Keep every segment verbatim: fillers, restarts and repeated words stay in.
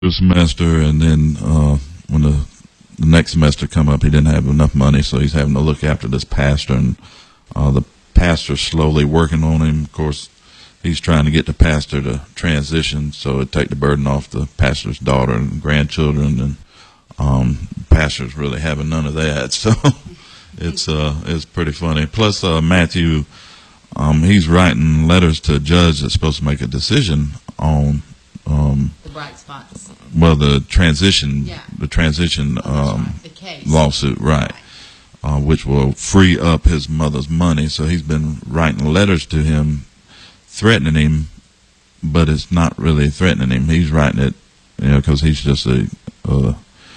semester, and then uh, when the, the next semester come up, he didn't have enough money, so he's having to look after this pastor, and uh, the pastor's slowly working on him. Of course, he's trying to get the pastor to transition, so it take the burden off the pastor's daughter and grandchildren, and um, the pastor's really having none of that. So it's uh, it's pretty funny. Plus, uh, Matthew, um, he's writing letters to a judge that's supposed to make a decision on um, the bright spots. Well, the transition, yeah. the transition oh, um, right. the case. lawsuit, right, right. Uh, which will free up his mother's money. So he's been writing letters to him, threatening him, but it's not really threatening him. He's writing it, you know, because he's just a, a,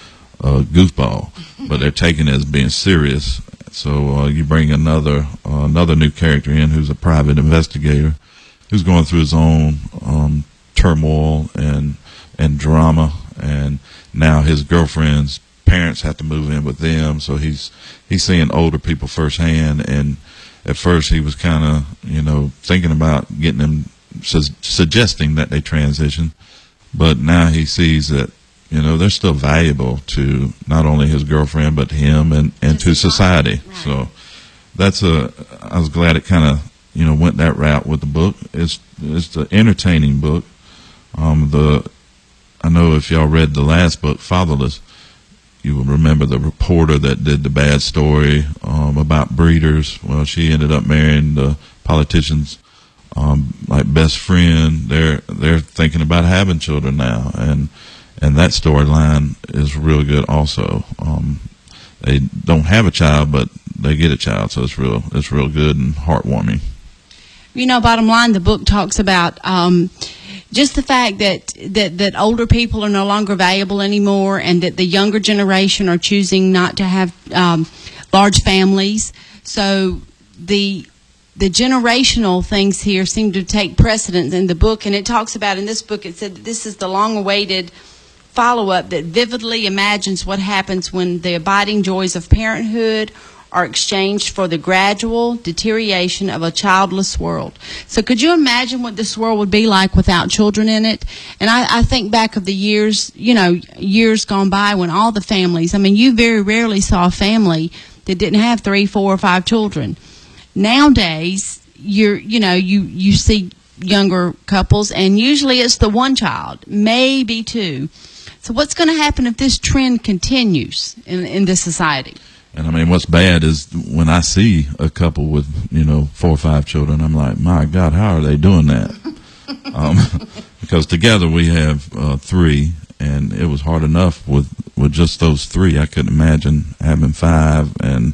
a goofball. But they're taking it as being serious. So uh, you bring another uh, another new character in who's a private investigator, who's going through his own um, turmoil and and drama, and now his girlfriend's parents have to move in with them, so he's he's seeing older people firsthand. And at first he was kind of, you know, thinking about getting them, su- suggesting that they transition, but now he sees that, you know, they're still valuable to not only his girlfriend but him and, and to society. Right. So that's a, I was glad it kind of, you know, went that route with the book. It's it's an entertaining book. Um, the I know if y'all read the last book, Fatherless, you will remember the reporter that did the bad story um, about breeders. Well, she ended up marrying the politician's um, like best friend. They're they're thinking about having children now, and and that storyline is real good also. Um, they don't have a child, but they get a child, so it's real it's real good and heartwarming. You know, bottom line, the book talks about um, just the fact that, that, that older people are no longer valuable anymore, and that the younger generation are choosing not to have um, large families. So the the generational things here seem to take precedence in the book. And it talks about, in this book, it said that this is the long-awaited follow-up that vividly imagines what happens when the abiding joys of parenthood are exchanged for the gradual deterioration of a childless world. So could you imagine what this world would be like without children in it? And I, I think back of the years, you know, years gone by when all the families, I mean, you very rarely saw a family that didn't have three, four, or five children. Nowadays, you're, you know, you, you see younger couples, and usually it's the one child, maybe two. So what's going to happen if this trend continues in, in this society? And I mean, what's bad is when I see a couple with, you know, four or five children, I'm like, my God, how are they doing that? um, because together we have uh, three, and it was hard enough with, with just those three. I couldn't imagine having five, and,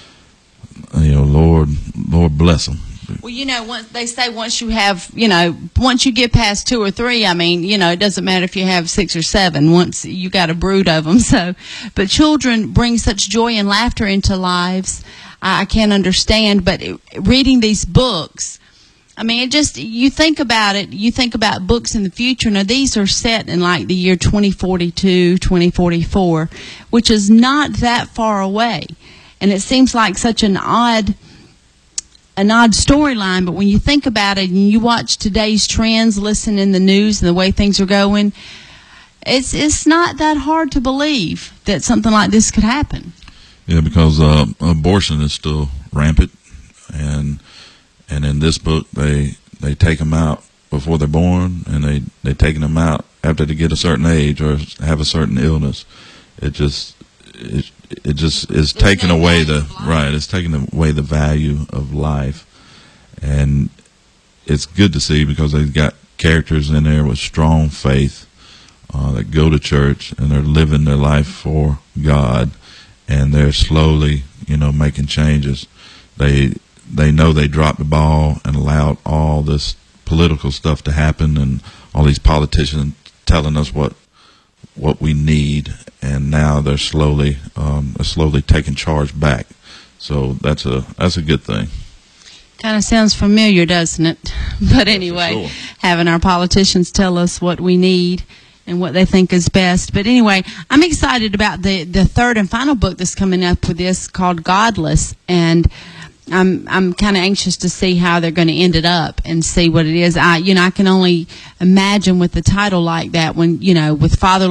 you know, Lord, Lord bless them. Well, you know, once they say once you have, you know, once you get past two or three, I mean, you know, it doesn't matter if you have six or seven. Once you got a brood of them. So, but children bring such joy and laughter into lives. I, I can't understand. But it, reading these books, I mean, it just, you think about it, you think about books in the future. Now, these are set in like the year twenty forty-two, twenty forty-four, which is not that far away. And it seems like such an odd an odd storyline, but when you think about it and you watch today's trends, listen in the news and the way things are going, it's it's not that hard to believe that something like this could happen. Yeah, because uh, abortion is still rampant, and and in this book they they take them out before they're born, and they they taking them out after they get a certain age or have a certain illness. It just it it just is There's taking no away the right. It's taking away the value of life, and it's good to see because they've got characters in there with strong faith uh, that go to church and they're living their life for God, and they're slowly, you know, making changes. They they know they dropped the ball and allowed all this political stuff to happen, and all these politicians telling us what what we need, and now they're slowly um, slowly taking charge back. So that's a that's a good thing. Kind of sounds familiar, doesn't it? But anyway, sure. Having our politicians tell us what we need and what they think is best. But anyway, I'm excited about the, the third and final book that's coming up with this, called Godless. And I'm I'm kind of anxious to see how they're going to end it up and see what it is. I you know I can only imagine with the title like that, when you know with Father